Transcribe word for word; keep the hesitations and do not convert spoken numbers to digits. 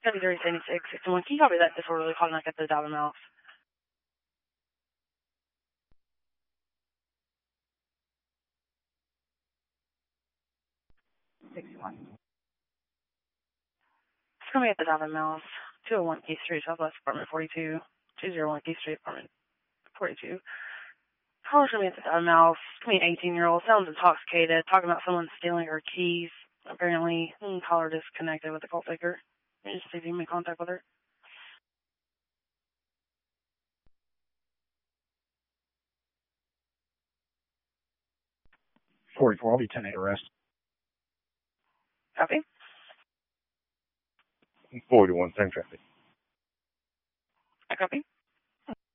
seventy-three seventy-six sixty-one. Can you copy that disorderly conduct at the Dalvin Mouse? sixty-one. It's going to be at the Dalvin Mouse, two oh one Keith Street, Southwest Apartment forty-two, two oh one Keith Street, Apartment forty-two. Caller's going to be at the Dalvin Mouse, twenty, eighteen-year-old, sounds intoxicated, talking about someone stealing her keys. Apparently, hmm, caller disconnected with the call taker. Let me just see if you can make contact with her. forty-four, I'll be ten eight arrest. Copy. forty-one, same traffic. I copy.